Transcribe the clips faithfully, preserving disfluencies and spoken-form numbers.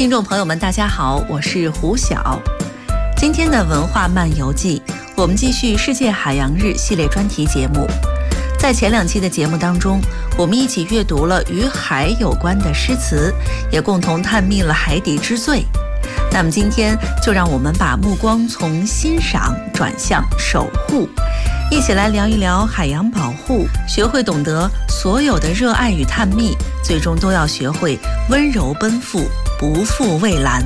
听众朋友们，大家好，我是胡晓。今天的文化漫游记，我们继续世界海洋日系列专题节目。在前两期的节目当中，我们一起阅读了与海有关的诗词，也共同探秘了海底之最。那么今天就让我们把目光从欣赏转向守护，一起来聊一聊海洋保护，学会懂得所有的热爱与探秘，最终都要学会温柔奔赴，不负蔚蓝。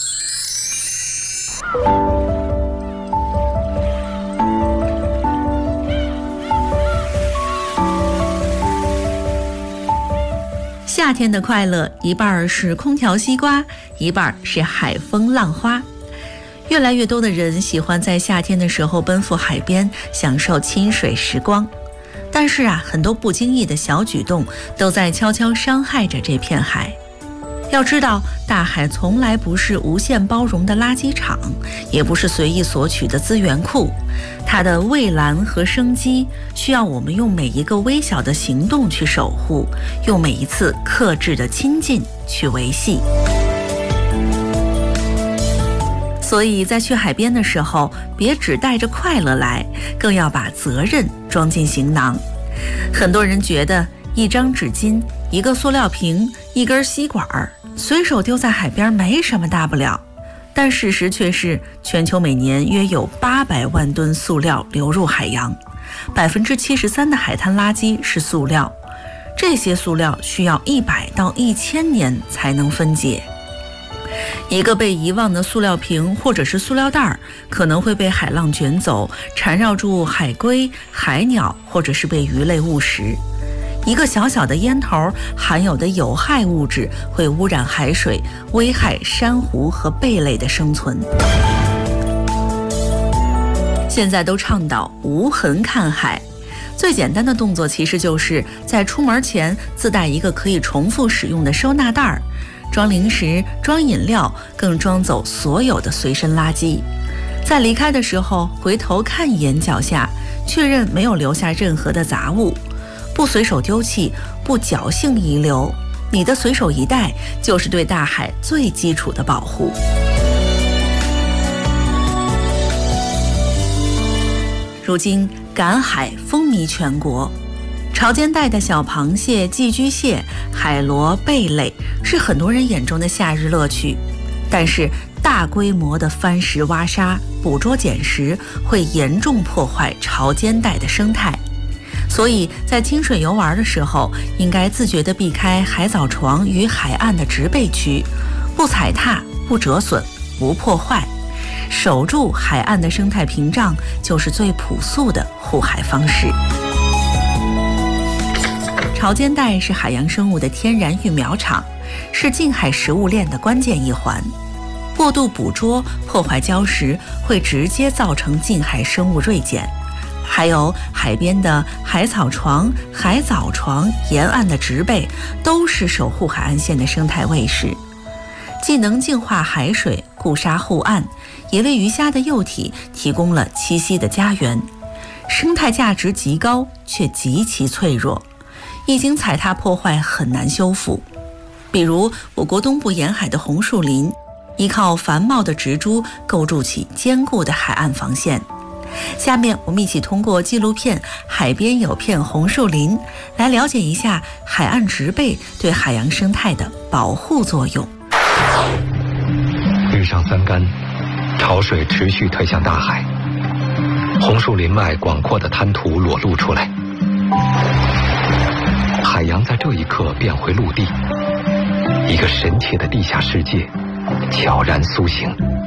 夏天的快乐，一半是空调西瓜，一半是海风浪花。越来越多的人喜欢在夏天的时候奔赴海边，享受亲水时光。但是啊，很多不经意的小举动都在悄悄伤害着这片海。要知道，大海从来不是无限包容的垃圾场，也不是随意索取的资源库。它的蔚蓝和生机，需要我们用每一个微小的行动去守护，用每一次克制的亲近去维系。所以在去海边的时候，别只带着快乐来，更要把责任装进行囊。很多人觉得一张纸巾、一个塑料瓶、一根吸管随手丢在海边没什么大不了，但事实却是全球每年约有八百万吨塑料流入海洋， 百分之七十三 的海滩垃圾是塑料，这些塑料需要一百到一千年才能分解。一个被遗忘的塑料瓶或者是塑料袋，可能会被海浪卷走，缠绕住海龟、海鸟，或者是被鱼类误食。一个小小的烟头含有的有害物质会污染海水，危害珊瑚和贝类的生存。现在都倡导无痕看海，最简单的动作其实就是在出门前自带一个可以重复使用的收纳袋，装零食、装饮料，更装走所有的随身垃圾。在离开的时候，回头看一眼脚下，确认没有留下任何的杂物。不随手丢弃，不侥幸遗留，你的随手一带就是对大海最基础的保护。如今赶海风靡全国，潮间带的小螃蟹、寄居蟹、海螺、贝类是很多人眼中的夏日乐趣。但是大规模的翻石挖沙、捕捉捡食会严重破坏潮间带的生态。所以在清水游玩的时候，应该自觉地避开海藻床与海岸的植被区，不踩踏、不折损、不破坏，守住海岸的生态屏障，就是最朴素的护海方式。潮间带是海洋生物的天然育苗场，是近海食物链的关键一环。过度捕捉、破坏礁石，会直接造成近海生物锐减。还有海边的海草床、海藻床、沿岸的植被，都是守护海岸线的生态卫士，既能净化海水、固沙护岸，也为鱼虾的幼体提供了栖息的家园。生态价值极高，却极其脆弱，一经踩踏破坏很难修复。比如我国东部沿海的红树林，依靠繁茂的植株构筑起坚固的海岸防线。下面我们一起通过纪录片《海边有片红树林》来了解一下海岸植被对海洋生态的保护作用。 日上三竿，潮水持续推向大海，红树林外广阔的滩涂裸露出来，海洋在这一刻变回陆地，一个神奇的地下世界悄然苏醒。